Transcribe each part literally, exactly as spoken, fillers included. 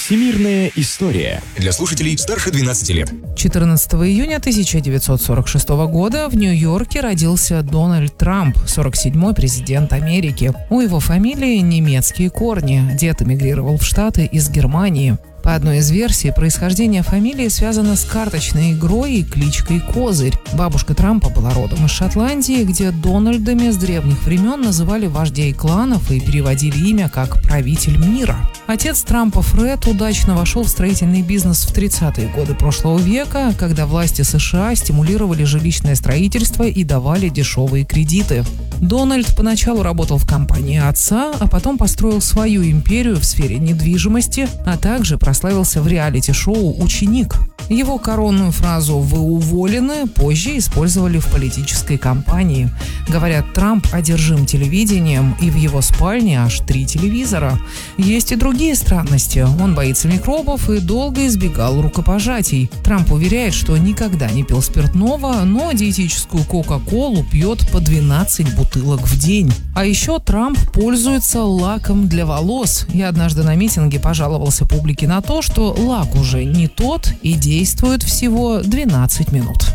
Всемирная история. Для слушателей старше двенадцати лет. четырнадцатого июня тысяча девятьсот сорок шестого года в Нью-Йорке родился Дональд Трамп, сорок седьмой президент Америки. У его фамилии немецкие корни. Дед эмигрировал в Штаты из Германии. По одной из версий, происхождение фамилии связано с карточной игрой и кличкой Козырь. Бабушка Трампа была родом из Шотландии, где Дональдами с древних времен называли вождей кланов и переводили имя как «правитель мира». Отец Трампа, Фред, удачно вошел в строительный бизнес в тридцатые годы прошлого века, когда власти США стимулировали жилищное строительство и давали дешевые кредиты. Дональд поначалу работал в компании отца, а потом построил свою империю в сфере недвижимости, а также прославился в реалити-шоу «Ученик». Его коронную фразу «Вы уволены» позже использовали в политической кампании. Говорят, Трамп одержим телевидением, и в его спальне аж три телевизора. Есть и другие странности. Он боится микробов и долго избегал рукопожатий. Трамп уверяет, что никогда не пил спиртного, но диетическую Кока-Колу пьет по двенадцать бутылок в день. А еще Трамп пользуется лаком для волос. Я однажды на митинге пожаловался публике на то, что лак уже не тот и действует всего двенадцать минут.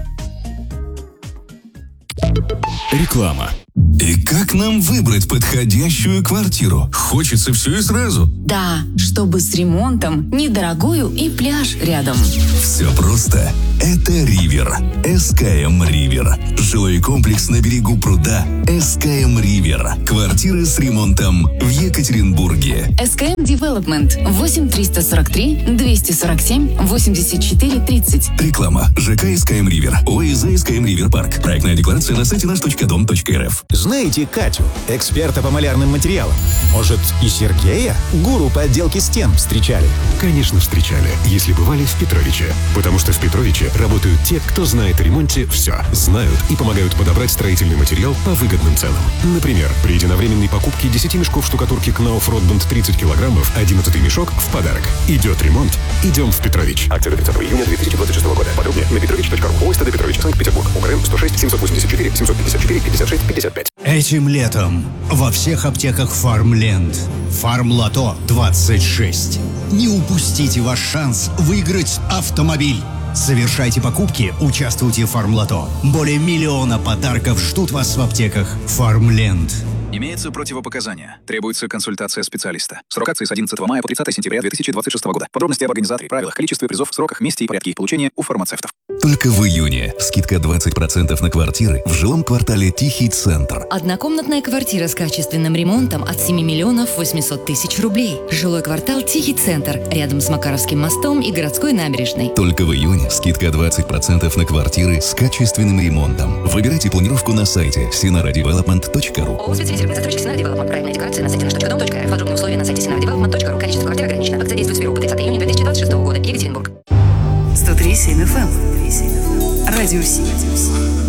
Реклама. И как нам выбрать подходящую квартиру? Хочется все и сразу. Да, чтобы с ремонтом, недорогую и пляж рядом. Все просто. Это Ривер. эс ка эм Ривер. Жилой комплекс на берегу пруда. эс ка эм Ривер. Квартиры с ремонтом в Екатеринбурге. эс ка эм Development. восемь триста сорок три двести сорок семь восемьдесят четыре тридцать. Реклама. ЖК эс ка эм Ривер. ОИЗ эс ка эм Ривер Парк. Проектная декларация на сайте наш точка дом точка эр эф. Знаете Катю, эксперта по малярным материалам? Может, и Сергея, гуру по отделке стен, встречали? Конечно, встречали, если бывали в Петровиче. Потому что в Петровиче работают те, кто знает о ремонте все. Знают и помогают подобрать строительный материал по выгодным ценам. Например, при единовременной покупке десяти мешков штукатурки Knauf Rotband тридцать килограммов, одиннадцатый мешок в подарок. Идет ремонт, идем в Петрович. Акция до тридцатого июня две тысячи двадцать шестого года. Подробнее на петрович точка ру. ОСТД Петрович, Санкт-Петербург. УКРН сто шесть семьсот восемьдесят четыре семьсот пятьдесят четыре пятьдесят шесть пятьдесят пять. Этим летом во всех аптеках Фармленд. Фармлото двадцать шесть. Не упустите ваш шанс выиграть автомобиль. Совершайте покупки, участвуйте в Фармлото. Более миллиона подарков ждут вас в аптеках Фармленд. Имеются противопоказания. Требуется консультация специалиста. Срок акции с одиннадцатого мая по тридцатое сентября две тысячи двадцать шестого года. Подробности об организаторе, правилах, количестве призов, сроках, месте и порядке их получения у фармацевтов. Только в июне скидка двадцать процентов на квартиры в жилом квартале Тихий Центр. Однокомнатная квартира с качественным ремонтом от семи миллионов восемьсот тысяч рублей. Жилой квартал Тихий Центр, рядом с Макаровским мостом и городской набережной. Только в июне скидка двадцать процентов на квартиры с качественным ремонтом. Выбирайте планировку на сайте синара девелопмент точка ру. Застройщик Синара Девелопмент. Проектная декларация на сайте наш точка дом точка эр эф. Подробные условия на сайте синара девелопмент точка ру. Количество квартир ограничено. Акция действует с первого по тридцатое июня две тысячи двадцать шестого года. Екатеринбург. сто три семь эф эм. Радио Си.